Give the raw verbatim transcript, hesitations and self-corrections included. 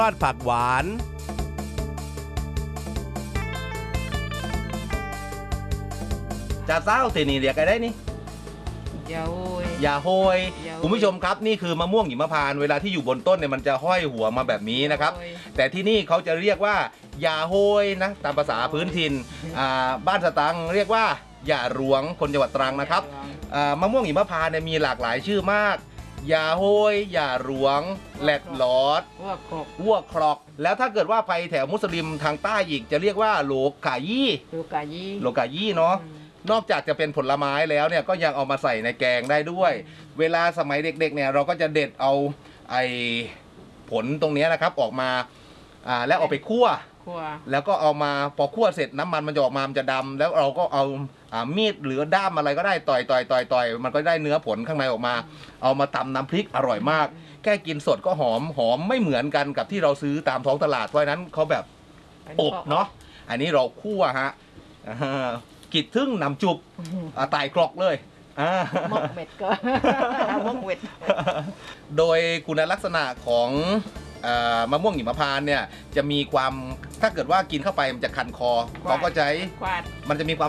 ทอดผักหวานจะเศร้าตีนี่เรียกอะไรได้นี่ยาโอยอย่าโหยคุณผู้ชมครับนี่คือมะม่วงหิมพานต์เวลาที่อยู่บนต้นเนี่ยมันจะห้อยหัวมาแบบนี้นะครับแต่ที่นี่เขาจะเรียกว่าอย่าโหยนะตามภาษาพื้นถิ่นอ่าบ้านสตังเรียกว่าอย่าหลวงคนจังหวัดตรังนะครับอ่ามะม่วงหิมพานต์เนี่ยมีหลากหลายชื่อมากอย่าโหยอย่าหลวงแหลดหลอดว่าครกวัวครอกแล้วถ้าเกิดว่าไปแถวมุสลิมทางใต้อีกจะเรียกว่าโหลกายี่ลูกายีโลกายี่เนาะนอกจากจะเป็นผลไม้แล้วเนี่ยก็ยังเอามาใส่ในแกงได้ด้วย เวลาสมัยเด็กๆเนี่ยเราก็จะเด็ดเอาไอ้ผลตรงนี้นะครับออกมาอ่าแล้วเอาไปคั่วครัวแล้วก็เอามาพอคั่วเสร็จน้ำมันมันจะออกมามันจะดำแล้วเราก็เอาอ่ามีดหรือด้ามอะไรก็ได้ต่อยต่อยต่อยต่อยมันก็ได้เนื้อผลข้างในออกมา เอามาตำน้ำพริกอร่อยมากแค่กินสดก็หอมหอมไม่เหมือนกันกับที่เราซื้อตามท้องตลาดเพราะฉะนั้นเขาแบบอบเนาะอันนี้เราคั่วฮะอ่ากิดทึ่งนำจุบอ่าตายกรอกเลยอ่ามกเม็ดก็ มกเม็ดโดยคุณลักษณะของเอ่อมะม่วงหิมพานต์เนี่ยจะมีความถ้าเกิดว่ากินเข้าไปมันจะคันคอเขาก็ใช้ควาดมันจะมีความ